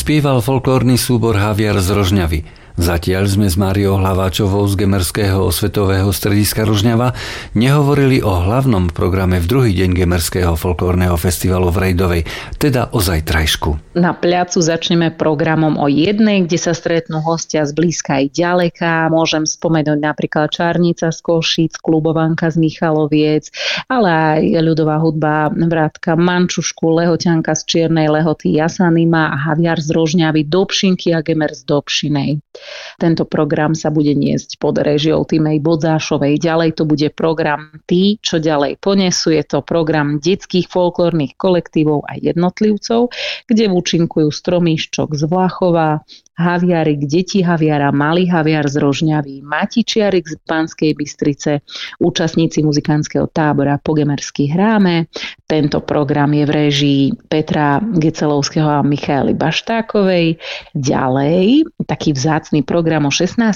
spieval folklórny súbor Haviar z Rožňavy. Zatiaľ sme s Máriou Hlaváčovou z Gemerského osvetového strediska Rožňava nehovorili o hlavnom programe v druhý deň Gemerského folklórneho festivalu v Rejdovej, teda o zajtrajšku. Na pľacu začneme programom o 1, kde sa stretnú hostia z blízka aj ďaleka. Môžem spomenúť napríklad Čarnica z Košíc, Klubovanka z Michaloviec, ale aj ľudová hudba Vrátka Mančušku, Lehoťanka z Čiernej Lehoty, Jasanima a Haviar z Rožňavy, Dobšinky a Gemer z Dobšinej. Tento program sa bude niesť pod réžiou Timej Bodzášovej. Ďalej to bude program Tí, čo ďalej ponesú. Je to program detských folklórnych kolektívov a jednotlivcov, kde účinkujú Stromíščok z Vlachova, Haviarik, deti Haviara, Malý Haviar z Rožňavy, Matičiarik z Banskej Bystrice, účastníci muzikantského tábora Po Gemersky hráme. Tento program je v réžii Petra Gecelovského a Michaely Baštákovej. Ďalej, taký vzácny program o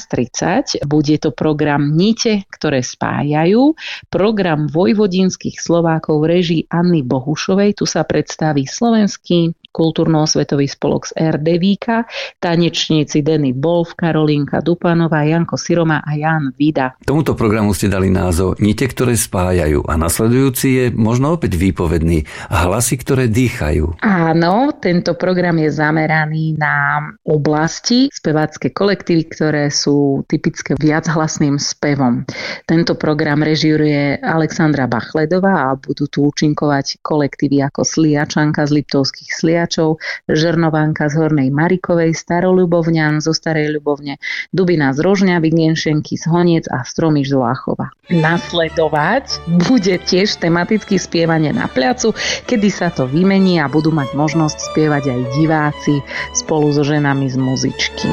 16:30, bude to program Nite, ktoré spájajú, program vojvodinských Slovákov v réžii Anny Bohušovej. Tu sa predstaví slovenský kultúrno-osvetový spolok z RDVíka, tanečníci Denny Bolf, Karolínka Dupanová, Janko Siroma a Jan Vida. Tomuto programu ste dali názov Nite, ktoré spájajú, a nasledujúci je možno opäť výpovedný, Hlasy, ktoré dýchajú. Áno, tento program je zameraný na oblasti, spevácké kolektívy, ktoré sú typické viachlasným spevom. Tento program režíruje Alexandra Bachledová a budú tu účinkovať kolektívy ako Sliačanka z Liptovských Sliačov, Žernovanka z Hornej Marikovej, Staroľubovňan zo Starej Ľubovne, Dubina z Rožňavy, Genšenky z Honiec a Stromiš z Láchova. Nasledovať bude tiež tematické spievanie na pľacu, kedy sa to vymení a budú mať možnosť spievať aj diváci spolu so ženami z muzičky.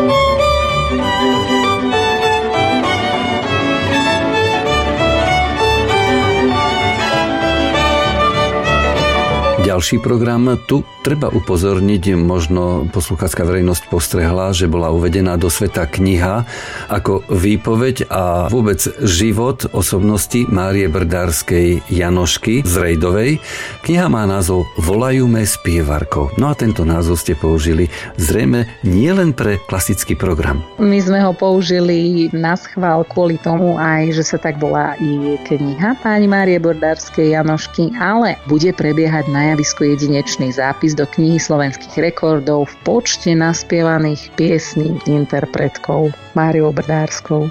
Ďalší program, tu treba upozorniť, možno posluchácka verejnosť postrehla, že bola uvedená do sveta kniha ako výpoveď a vôbec život osobnosti Márie Brdárskej Janošky z Rejdovej. Kniha má názov Volajúme spievarkou. No a tento názov ste použili zrejme nie len pre klasický program. My sme ho použili na schvál kvôli tomu aj, že sa tak volá i kniha pani Márie Brdárskej Janošky, ale bude prebiehať na javisku jedinečný zápis do knihy slovenských rekordov v počte naspievaných piesní interpretkou Máriou Brdárskou.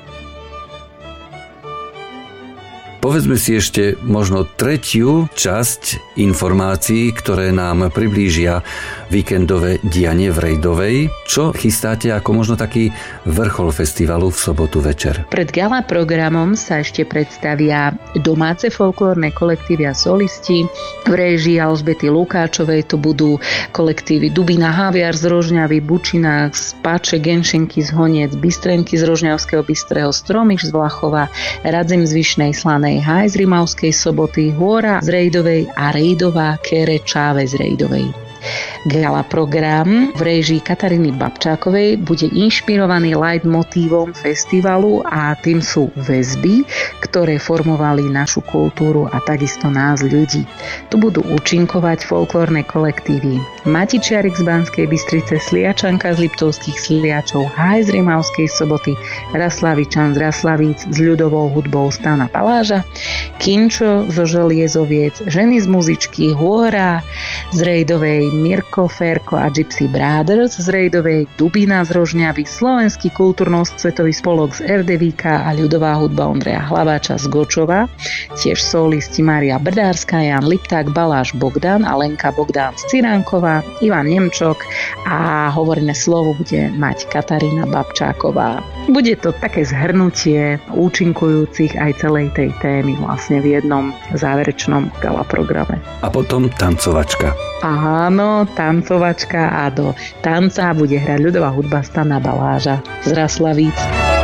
Povedzme si ešte možno tretiu časť informácií, ktoré nám priblížia víkendové dianie v Rejdovej. Čo chystáte ako možno taký vrchol festivalu v sobotu večer? Pred gala programom sa ešte predstavia domáce folklórne kolektívy a solisti. V réžii Alžbety Lukáčovej to budú kolektívy Dubina Haviar z Rožňavy, Bučina z Páče, Genšenky z Honiec, Bystrenky z Rožňavského Bystrého, Stromiš z Vlachova, Radzim z Vyšnej Slanej, Haj z Rimavskej Soboty, Hôra z Rejdovej a Rejdová Kere Čáve z Rejdovej. Gala program v réžii Kataríny Babčákovej bude inšpirovaný leitmotívom festivalu a tým sú väzby, ktoré formovali našu kultúru a takisto nás ľudí. Tu budú účinkovať folklórne kolektívy Matičiarik z Banskej Bystrice, Sliačanka z Liptovských Sliačov, Haj z Rimavskej Soboty, Raslavičan z Raslavíc s ľudovou hudbou Stana Paláža, Kinčo zo Želiezoviec, Ženy z muzičky, Hôra z Rejdovej, Mirko Ferko a Gypsy Brothers z Rejdovej, Dubina z Rožňavy, Slovenský kultúrno-svetový spolok z RDVíka a ľudová hudba Ondreja Hlaváča z Gočova, tiež solisti Mária Brdárska, Jan Lipták, Baláš Bogdan a Lenka Bogdán z Ciranková, Ivan Nemčok a hovorené slovo bude mať Katarína Babčáková. Bude to také zhrnutie účinkujúcich aj celej tej témy vlastne v jednom záverečnom gala programe. A potom tancovačka. Áno, tancovačka a do tanca bude hrať ľudová hudba Stana Baláža z Raslavíc.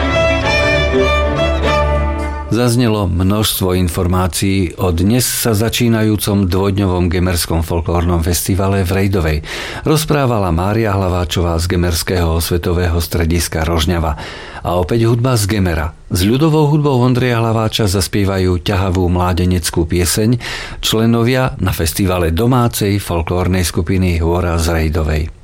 Zaznelo množstvo informácií o dnes sa začínajúcom dvojdňovom Gemerskom folklórnom festivale v Rejdovej. Rozprávala Mária Hlaváčová z Gemerského osvetového strediska Rožňava. A opäť hudba z Gemera. S ľudovou hudbou Ondreja Hlaváča zaspievajú ťahavú mládeneckú pieseň členovia na festivale domácej folklórnej skupiny Hôra z Rejdovej.